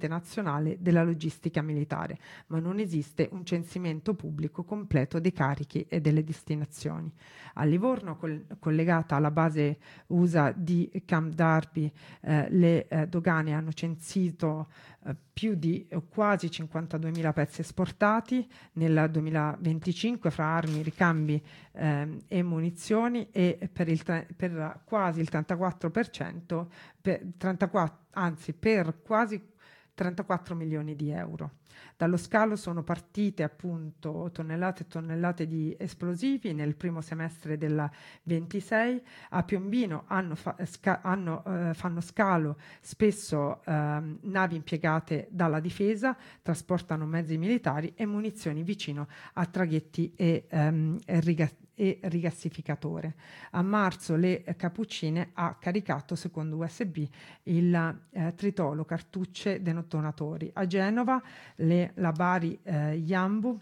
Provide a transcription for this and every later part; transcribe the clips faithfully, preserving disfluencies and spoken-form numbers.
nazionale della logistica militare, ma non esiste un censimento pubblico completo dei carichi e delle destinazioni. A Livorno, col- collegata alla base U S A di Camp Darby, eh, le eh, dogane hanno censito eh, più di eh, quasi cinquantaduemila pezzi esportati nel duemilaventicinque fra armi, ricambi ehm, e munizioni, e per, il tre- per quasi il trentaquattro per cento, per trentaquattro, anzi per quasi trentaquattro milioni di euro. Dallo scalo sono partite appunto tonnellate e tonnellate di esplosivi nel primo semestre del ventisei. A Piombino hanno fa- sca- hanno, eh, fanno scalo spesso ehm, navi impiegate dalla difesa, trasportano mezzi militari e munizioni vicino a traghetti e, ehm, e riga- e rigassificatore. A marzo le Cappuccine ha caricato secondo U S B il eh, tritolo cartucce detonatori. A Genova le, la Bari eh, Yambu,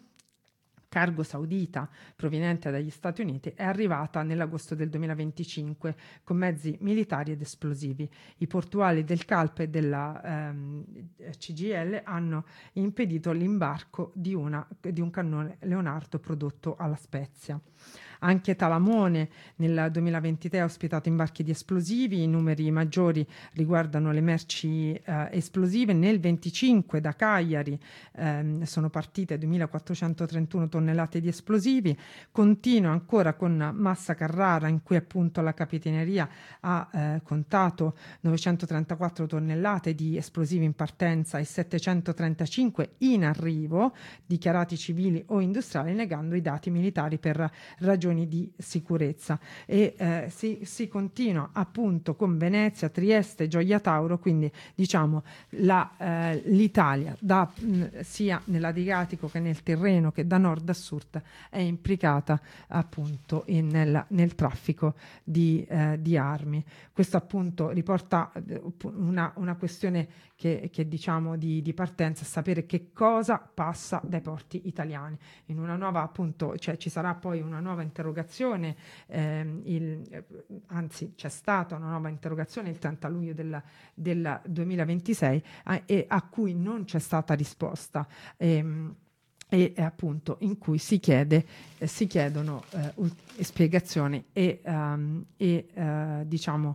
cargo saudita proveniente dagli Stati Uniti, è arrivata nell'agosto del duemilaventicinque con mezzi militari ed esplosivi. I portuali del Calpe e della ehm, C G I L hanno impedito l'imbarco di, una, di un cannone Leonardo prodotto alla Spezia. Anche Talamone nel duemilaventitré ha ospitato imbarchi di esplosivi, i numeri maggiori riguardano le merci eh, esplosive. Nel venticinque da Cagliari ehm, sono partite duemilaquattrocentotrentuno tonnellate di esplosivi. Continua ancora con Massa Carrara, in cui appunto la Capitaneria ha eh, contato novecentotrentaquattro tonnellate di esplosivi in partenza e settecentotrentacinque in arrivo, dichiarati civili o industriali, negando i dati militari per ragioni di sicurezza. E eh, si, si continua appunto con Venezia, Trieste, Gioia Tauro, quindi diciamo la, eh, l'Italia da, mh, sia nell'Adriatico che nel Tirreno che da nord a sud è implicata appunto in, nel, nel traffico di, eh, di armi. Questo appunto riporta una, una questione che, che diciamo di, di partenza, sapere che cosa passa dai porti italiani. In una nuova appunto, cioè ci sarà poi una nuova interrogazione, ehm, il, anzi c'è stata una nuova interrogazione il trenta luglio del, del duemilaventisei a, e a cui non c'è stata risposta. Ehm, e eh, appunto in cui si chiede eh, si chiedono eh, ult- spiegazioni e, um, e uh, diciamo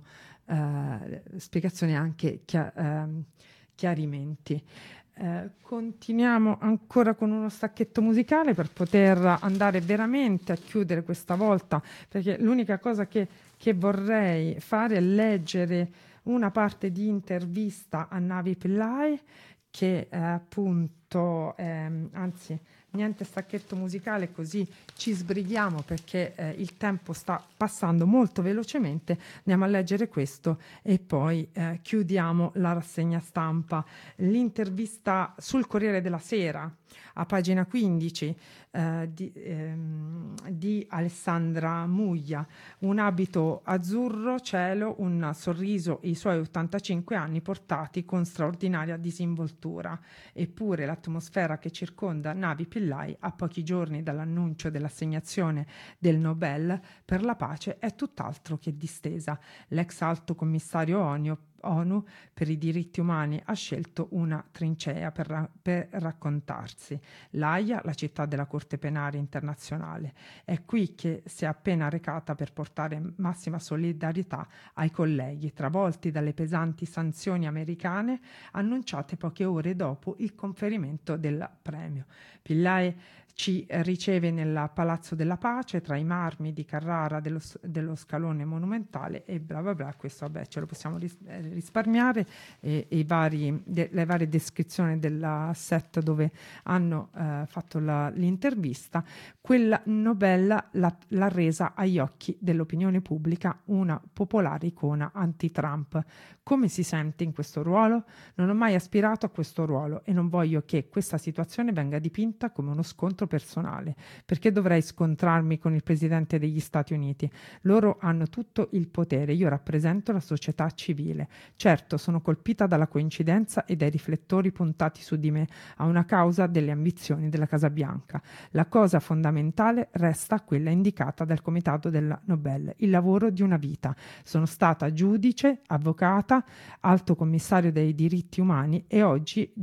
uh, spiegazioni anche chia- um, chiarimenti. Eh, continuiamo ancora con uno stacchetto musicale per poter andare veramente a chiudere questa volta, perché l'unica cosa che, che vorrei fare è leggere una parte di intervista a Navi Pillai che eh, appunto ehm, anzi niente stacchetto musicale, così ci sbrighiamo perché eh, il tempo sta passando molto velocemente. Andiamo a leggere questo e poi eh, chiudiamo la rassegna stampa. L'intervista sul Corriere della Sera a pagina quindici eh, di, ehm, di Alessandra Muglia: un abito azzurro cielo, un sorriso e i suoi ottantacinque anni portati con straordinaria disinvoltura. Eppure l'atmosfera che circonda Navi Pillai a pochi giorni dall'annuncio dell'assegnazione del Nobel per la pace è tutt'altro che distesa. L'ex alto commissario ONU ONU per i diritti umani ha scelto una trincea per, ra- per raccontarsi. L'Aia, la città della Corte Penale Internazionale. È qui che si è appena recata per portare massima solidarietà ai colleghi travolti dalle pesanti sanzioni americane annunciate poche ore dopo il conferimento del premio. Pillai ci riceve nel Palazzo della Pace tra i marmi di Carrara dello, dello scalone monumentale e bla bla bla. Questo vabbè ce lo possiamo ris- risparmiare, e, e i vari, de, le varie descrizioni del set dove hanno eh, fatto la, l'intervista. Quella Nobel l'ha, l'ha resa agli occhi dell'opinione pubblica una popolare icona anti-Trump. Come si sente in questo ruolo? Non ho mai aspirato a questo ruolo e non voglio che questa situazione venga dipinta come uno scontro altro personale. Perché dovrei scontrarmi con il presidente degli Stati Uniti? Loro hanno tutto il potere, io rappresento la società civile. Certo, sono colpita dalla coincidenza e dai riflettori puntati su di me a una causa delle ambizioni della Casa Bianca. La cosa fondamentale resta quella indicata dal Comitato della Nobel, il lavoro di una vita. Sono stata giudice, avvocata, alto commissario dei diritti umani e oggi